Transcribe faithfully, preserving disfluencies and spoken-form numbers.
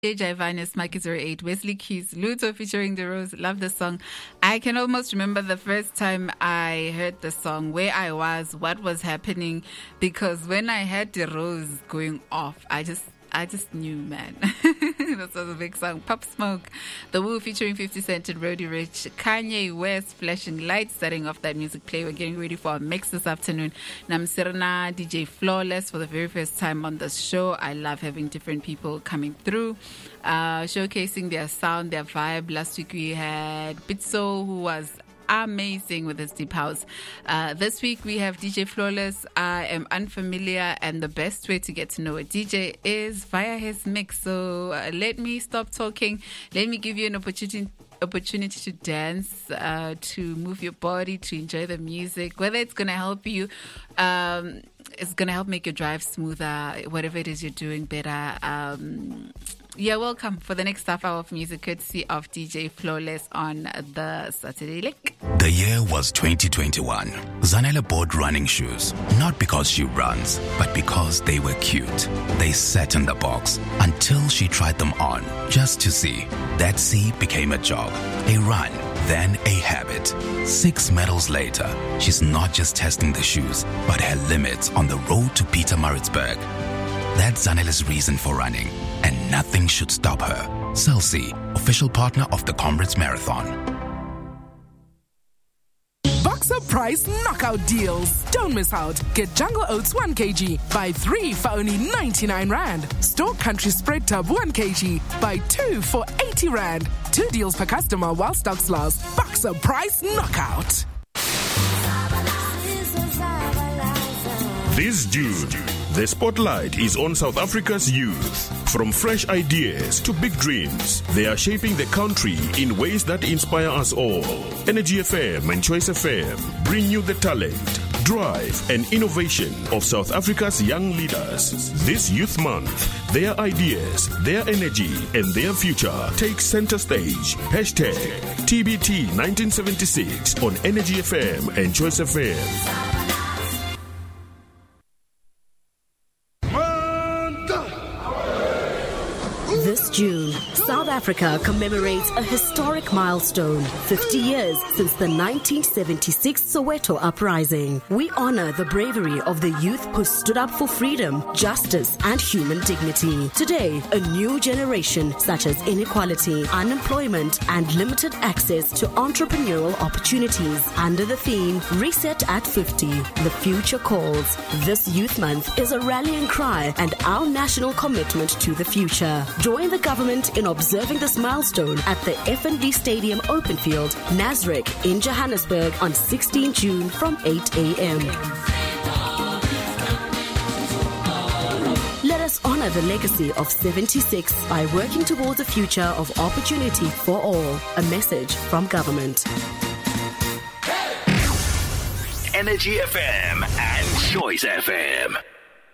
J J Vinus, Mikey zero eight, Wesley Keys, Luto featuring The Rose. Love the song. I can almost remember the first time I heard the song, where I was, what was happening, because when I heard The Rose going off, I just I just knew, man. This was a big song. Pop Smoke, The Woo featuring fifty Cent and Roddy Ricch, Kanye West, Flashing Lights, starting off that music play. We're getting ready for a mix this afternoon. Namsirna, D J Flawless for the very first time on the show. I love having different people coming through, uh, showcasing their sound, their vibe. Last week we had Bitso, who was amazing with his deep house. Uh, this week we have D J Flawless. I am unfamiliar, and the best way to get to know a D J is via his mix. So uh, let me stop talking. Let me give you an opportunity opportunity to dance, uh, to move your body, to enjoy the music. Whether it's going to help you, um, it's going to help make your drive smoother, whatever it is you're doing better. Um, Yeah, welcome for the next half hour of music, courtesy of D J Flawless on the Saturday Link. The year was twenty twenty-one. Zanele bought running shoes, not because she runs, but because they were cute. They sat in the box until she tried them on, just to see. That see became a jog, a run, then a habit. Six medals later, she's not just testing the shoes, but her limits on the road to Pietermaritzburg. That's Zanele's reason for running, and nothing should stop her. Celsi, official partner of the Comrades Marathon. Boxer Price knockout deals. Don't miss out. Get Jungle Oats one kilogram. Buy three for only ninety-nine rand. Store Country Spread Tub one kilogram. Buy two for eighty rand. Two deals per customer while stocks last. Boxer Price knockout. This June, the spotlight is on South Africa's youth. From fresh ideas to big dreams, they are shaping the country in ways that inspire us all. Energy F M and Choice F M bring you the talent, drive, and innovation of South Africa's young leaders. This Youth Month, their ideas, their energy, and their future take center stage. Hashtag T B T nineteen seventy-six on Energy F M and Choice F M. This June, South Africa commemorates a historic milestone, fifty years since the nineteen seventy-six Soweto uprising. We honor the bravery of the youth who stood up for freedom, justice, and human dignity. Today, a new generation suffers inequality, unemployment, and limited access to entrepreneurial opportunities. Under the theme, Reset at fifty, the future calls. This Youth Month is a rallying cry and our national commitment to the future. Join the government in observing this milestone at the F N B Stadium Open Field, Nasrec in Johannesburg on sixteenth June from eight a.m. Let us honor the legacy of seventy-six by working towards a future of opportunity for all. A message from government. Energy F M and Choice F M.